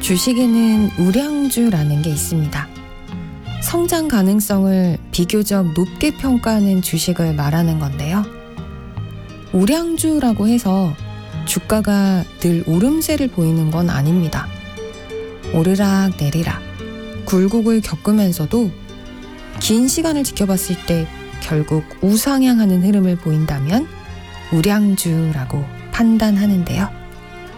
주식에는 우량주라는 게 있습니다. 성장 가능성을 비교적 높게 평가하는 주식을 말하는 건데요. 우량주라고 해서 주가가 늘 오름세를 보이는 건 아닙니다. 오르락 내리락, 굴곡을 겪으면서도 긴 시간을 지켜봤을 때 결국 우상향하는 흐름을 보인다면 우량주라고 판단하는데요.